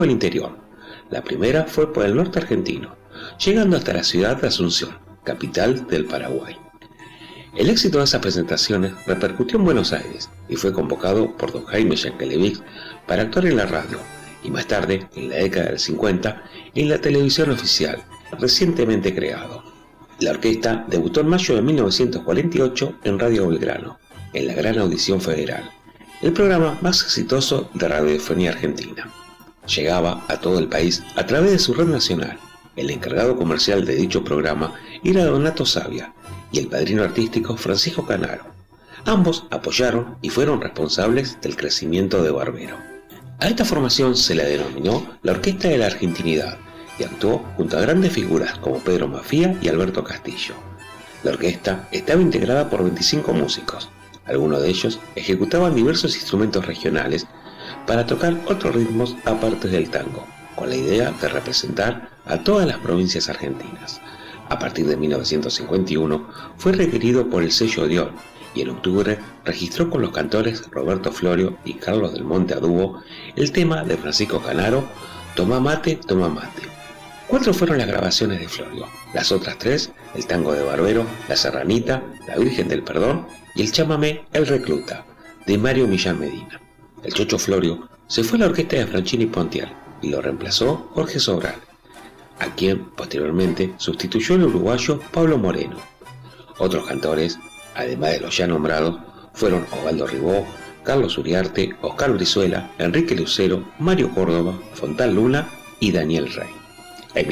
el interior. La primera fue por el norte argentino, llegando hasta la ciudad de Asunción, capital del Paraguay. El éxito de esas presentaciones repercutió en Buenos Aires y fue convocado por don Jaime Yankelevich para actuar en la radio y más tarde, en la década del 50, en la televisión oficial, recientemente creado. La orquesta debutó en mayo de 1948 en Radio Belgrano, en la Gran Audición Federal, el programa más exitoso de radiofonía argentina. Llegaba a todo el país a través de su red nacional. El encargado comercial de dicho programa era Donato Savia y el padrino artístico Francisco Canaro. Ambos apoyaron y fueron responsables del crecimiento de Barbero. A esta formación se la denominó la Orquesta de la Argentinidad y actuó junto a grandes figuras como Pedro Mafía y Alberto Castillo. La orquesta estaba integrada por 25 músicos. Algunos de ellos ejecutaban diversos instrumentos regionales para tocar otros ritmos aparte del tango, con la idea de representar a todas las provincias argentinas. A partir de 1951 fue requerido por el sello Odeón y en octubre registró con los cantores Roberto Florio y Carlos del Monte a dúo el tema de Francisco Canaro, Tomá mate, toma mate. 4 fueron las grabaciones de Florio, las otras 3, el tango de Barbero, la Serranita, la Virgen del Perdón y el chamamé El Recluta, de Mario Millán Medina. El Chocho Florio se fue a la orquesta de Franchini Pontier y lo reemplazó Jorge Sobral, a quien posteriormente sustituyó el uruguayo Pablo Moreno. Otros cantores, además de los ya nombrados, fueron Osvaldo Ribó, Carlos Uriarte, Oscar Brizuela, Enrique Lucero, Mario Córdoba, Fontán Luna y Daniel Rey. En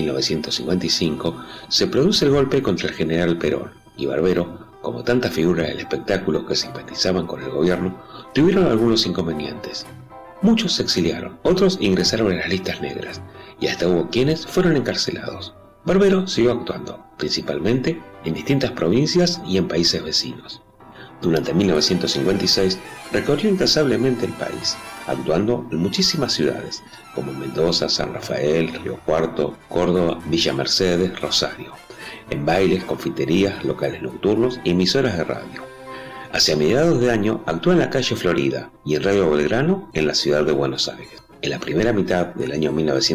1955 se produce el golpe contra el general Perón y Barbero, como tantas figuras del espectáculo que simpatizaban con el gobierno, tuvieron algunos inconvenientes. Muchos se exiliaron, otros ingresaron en las listas negras y hasta hubo quienes fueron encarcelados. Barbero siguió actuando, principalmente en distintas provincias y en países vecinos. Durante 1956 recorrió incansablemente el país, actuando en muchísimas ciudades, como Mendoza, San Rafael, Río Cuarto, Córdoba, Villa Mercedes, Rosario, en bailes, confiterías, locales nocturnos y emisoras de radio. Hacia mediados de año actuó en la calle Florida y en Radio Belgrano en la ciudad de Buenos Aires. En la primera mitad del año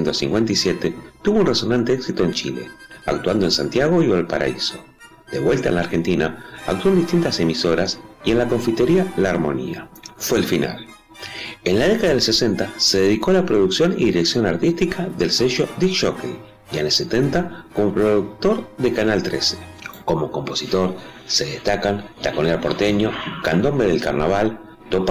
1957 tuvo un resonante éxito en Chile, actuando en Santiago y Valparaíso. De vuelta en la Argentina, actuó en distintas emisoras y en la confitería La Armonía. Fue el final. En la década del 60 se dedicó a la producción y dirección artística del sello Disc Jockey y en el 70 como productor de Canal 13. Como compositor se destacan Taconero Porteño, Candombe del Carnaval,